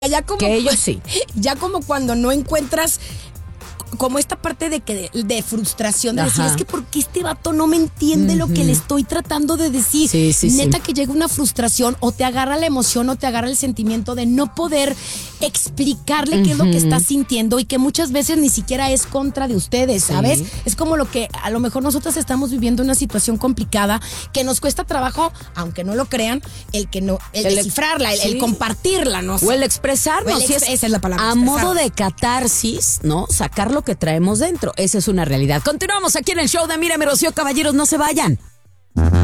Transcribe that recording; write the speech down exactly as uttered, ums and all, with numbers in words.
Ya como que ellos sí. Ya como cuando no encuentras como esta parte de que de, de frustración, de decir, Ajá. es que ¿por qué este vato no me entiende uh-huh. lo que le estoy tratando de decir? Sí, sí, Neta sí. que llega una frustración o te agarra la emoción o te agarra el sentimiento de no poder explicarle uh-huh. qué es lo que estás sintiendo y que muchas veces ni siquiera es contra de ustedes, ¿sabes? Sí. Es como lo que a lo mejor nosotros estamos viviendo una situación complicada que nos cuesta trabajo, aunque no lo crean, el que no, el, el descifrarla, el, sí. el compartirla, no sé. O el expresarnos. O el ex- si es, esa es la palabra. A modo de catarsis, ¿no? Sacarlo que traemos dentro. Esa es una realidad. Continuamos aquí en el show de Mírame, Rocío. Caballeros, no se vayan.